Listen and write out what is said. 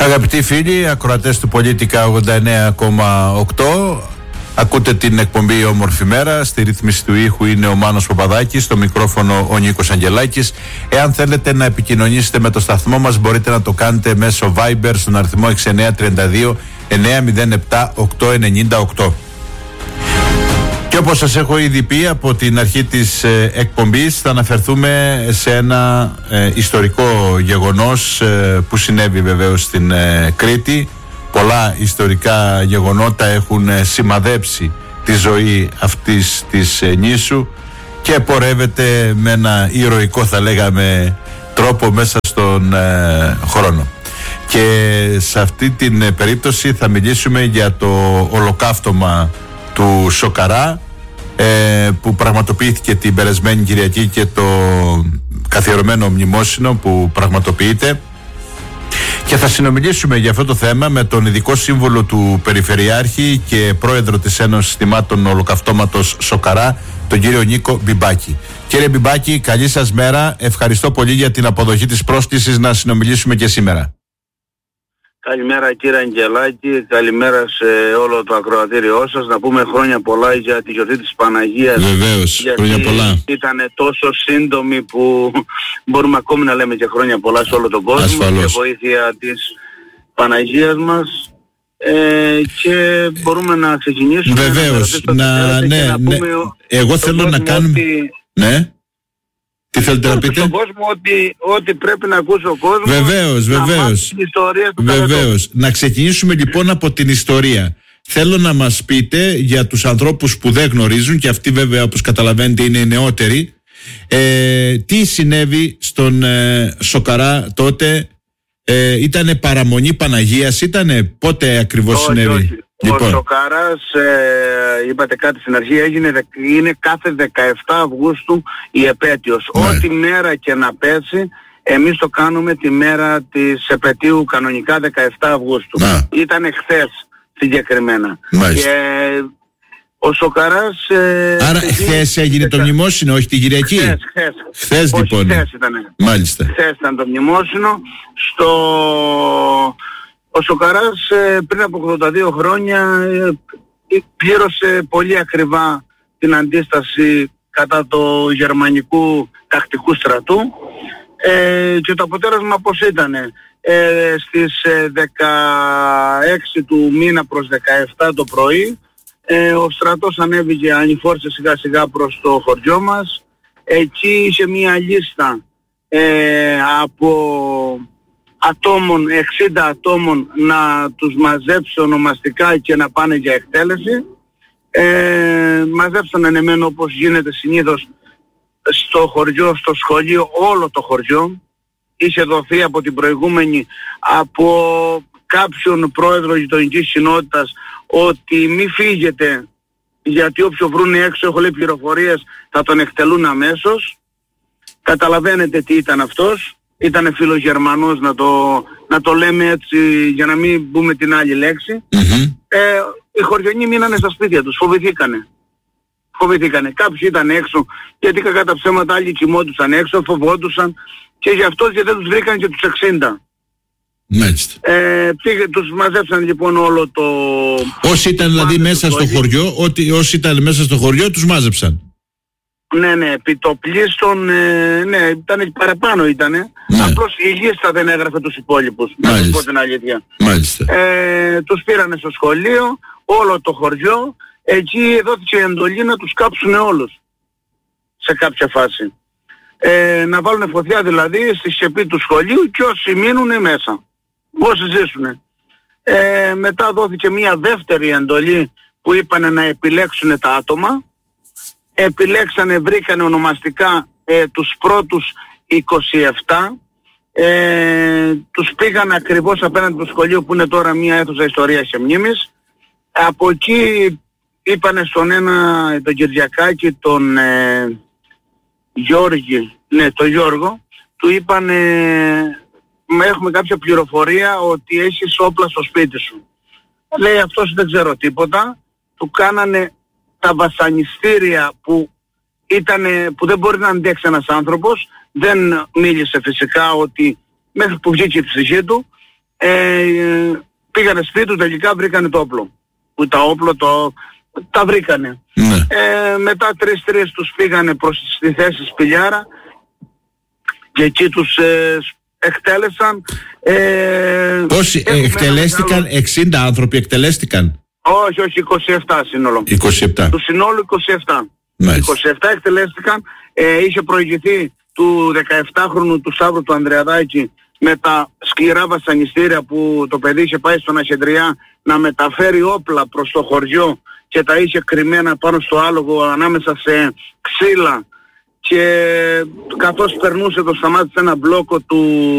Αγαπητοί φίλοι, ακροατές του Πολίτικα 89,8, ακούτε την εκπομπή Όμορφη Μέρα. Στη ρύθμιση του ήχου είναι ο Μάνος Παπαδάκης, στο μικρόφωνο ο Νίκος Αγγελάκης. Εάν θέλετε να επικοινωνήσετε με το σταθμό μας, μπορείτε να το κάνετε μέσω Viber στον αριθμό 6932 907 898. Και όπως σας έχω ήδη πει από την αρχή της εκπομπής, θα αναφερθούμε σε ένα ιστορικό γεγονός που συνέβη βεβαίως στην Κρήτη. Πολλά ιστορικά γεγονότα έχουν σημαδέψει τη ζωή αυτής της νήσου και πορεύεται με ένα ηρωικό, θα λέγαμε, τρόπο μέσα στον χρόνο. Και σε αυτή την περίπτωση θα μιλήσουμε για το ολοκαύτωμα του Σοκαρά, που πραγματοποιήθηκε την περασμένη Κυριακή και το καθιερωμένο μνημόσυνο που πραγματοποιείται, και θα συνομιλήσουμε για αυτό το θέμα με τον ειδικό σύμβολο του Περιφερειάρχη και πρόεδρο της Ένωσης Θυμάτων Ολοκαυτώματος Σοκαρά, τον κύριο Νίκο Μπιμπάκη. Κύριε Μπιμπάκη, καλή σας μέρα. Ευχαριστώ πολύ για την αποδοχή της πρόσκλησης να συνομιλήσουμε και σήμερα. Καλημέρα κύριε Αγγελάκη, καλημέρα σε όλο το ακροατήριό σας. Να πούμε χρόνια πολλά για τη γιορτή της Παναγίας. Βεβαίως, χρόνια πολλά. Ήταν τόσο σύντομη που μπορούμε ακόμη να λέμε και χρόνια πολλά σε όλο τον κόσμο. Ασφαλώς. Και βοήθεια της Παναγίας μας. Και μπορούμε να ξεκινήσουμε. Βεβαίως, εγώ θέλω να κάνουμε... Ναι. Τι θέλετε να πείτε? Στον κόσμο ότι πρέπει να ακούσει ο κόσμος. Βεβαίως. Να μάθει την ιστορία του. Βεβαίως. Να ξεκινήσουμε λοιπόν από την ιστορία. Θέλω να μας πείτε για τους ανθρώπους που δεν γνωρίζουν, και αυτοί βέβαια όπως καταλαβαίνετε είναι οι νεότεροι, τι συνέβη στον Σοκαρά τότε. Ήτανε παραμονή Παναγίας, πότε ακριβώς συνέβη? Όχι. Λοιπόν. Ο Σοκαράς, είπατε κάτι στην αρχή, είναι κάθε 17 Αυγούστου η επέτειος. Ναι. Ό,τι μέρα και να πέσει, εμείς το κάνουμε τη μέρα της επετείου κανονικά 17 Αυγούστου. Ναι. Ήτανε χθες συγκεκριμένα. Και ο Σοκαράς... Άρα χθες έγινε το μνημόσυνο, όχι την Κυριακή? Χθες λοιπόν. Χθες ήτανε. Μάλιστα. Χθες ήταν το μνημόσυνο. Ο Σοκαράς πριν από 82 χρόνια πλήρωσε πολύ ακριβά την αντίσταση κατά του γερμανικού τακτικού στρατού, και το αποτέλεσμα πως ήτανε? Στις 16 του μήνα προς 17 το πρωί ο στρατός ανηφόρησε σιγά σιγά προς το χωριό μας. Εκεί είχε μία λίστα από ατόμων, 60 ατόμων, να τους μαζέψει ονομαστικά και να πάνε για εκτέλεση. Μαζέψαν εμένα όπως γίνεται συνήθως στο χωριό, στο σχολείο, όλο το χωριό. Είχε δοθεί από την προηγούμενη, από κάποιον πρόεδρο γειτονικής κοινότητας, ότι μη φύγετε, γιατί όποιο βρούνε έξω, έχω λέει πληροφορίες, θα τον εκτελούν αμέσως. Καταλαβαίνετε τι ήταν αυτός. Ήτανε φιλογερμανός, να το λέμε έτσι για να μην πούμε την άλλη λέξη. Οι χωριανοί μείνανε στα σπίτια τους, φοβηθήκανε. Κάποιοι ήταν έξω, γιατί κακά τα ψέματα άλλοι κοιμόντουσαν έξω, φοβόντουσαν, και γι' αυτό και δεν τους βρήκαν και τους 60. Μάλιστα. Τους μαζέψαν λοιπόν όλο το... Όσοι ήταν δηλαδή μέσα στο χωριό, όσοι ήταν μέσα στο χωριό τους μάζεψαν. Ναι, επιτοπλίστων, ναι, ήταν παραπάνω ήτανε. Ναι. Απλώς η λίστα δεν έγραφε τους υπόλοιπους. Να σας πω την αλήθεια. Μάλιστα. Τους πήρανε στο σχολείο, όλο το χωριό. Εκεί δόθηκε εντολή να τους κάψουν όλους. Σε κάποια φάση. Να βάλουν φωτιά δηλαδή στη σκεπή του σχολείου, και όσοι μείνουνε μέσα. Όσοι ζήσουνε. Μετά δόθηκε μια δεύτερη εντολή που είπανε να επιλέξουν τα άτομα. Επιλέξανε, βρήκανε ονομαστικά τους πρώτους 27, τους πήγαν ακριβώς απέναντι το σχολείο που είναι τώρα μια αίθουσα ιστορίας και μνήμης. Από εκεί είπανε στον ένα, τον Κυριακάκη, τον Γιώργο, του είπανε, έχουμε κάποια πληροφορία ότι έχεις όπλα στο σπίτι σου. Λέει αυτός δεν ξέρω τίποτα, του κάνανε τα βασανιστήρια που δεν μπορεί να αντέξει ένας άνθρωπος. Δεν μίλησε φυσικά, ότι μέχρι που βγήκε η ψυχή του, πήγανε σπίτι του, τελικά βρήκανε το όπλο. Που τα όπλο τα βρήκανε. Ναι. Μετά 3 τους πήγανε προς τη θέση Σπηλιάρα και εκεί τους εκτέλεσαν. Πόσοι εκτελέστηκαν, 60 άνθρωποι εκτελέστηκαν? Όχι, 27 σύνολο. 27. Του συνόλου 27. Μάλιστα. 27 εκτελέστηκαν. Είχε προηγηθεί του 17χρονου του Σταύρου του Ανδρεαδάκη με τα σκληρά βασανιστήρια που το παιδί είχε πάει στον Αχεντριά να μεταφέρει όπλα προς το χωριό και τα είχε κρυμμένα πάνω στο άλογο ανάμεσα σε ξύλα, και καθώς περνούσε το σταμάτησε ένα μπλόκο του